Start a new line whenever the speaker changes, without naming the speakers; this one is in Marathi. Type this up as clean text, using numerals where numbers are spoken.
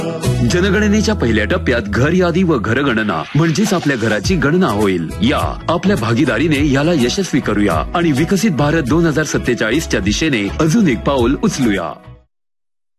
जनगणनेच्या पहिल्या टप्प्यात घर यादी व घरगणना म्हणजेच आपल्या घराची गणना होईल। या आपल्या भागीदारीने याला यशस्वी करूया आणि विकसित भारत 2047 च्या दिशेने अजून एक पाऊल उचलूया।